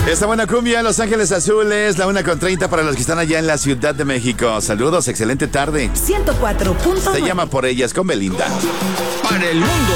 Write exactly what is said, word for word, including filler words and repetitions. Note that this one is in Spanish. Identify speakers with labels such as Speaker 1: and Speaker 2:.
Speaker 1: Esta buena cumbia, Los Ángeles Azules, la una con treinta para los que están allá en la Ciudad de México. Saludos, excelente tarde.
Speaker 2: ciento cuatro punto nueve.
Speaker 1: Se llama Por Ellas con Belinda.
Speaker 3: Para el mundo.